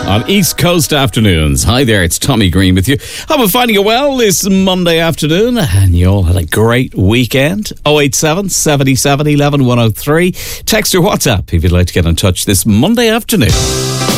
on East Coast Afternoons. Hi there, it's Tommy Green with you. Hope I'm finding you well this Monday afternoon and you all had a great weekend. 087 77 11 103. Text or WhatsApp if you'd like to get in touch this Monday afternoon.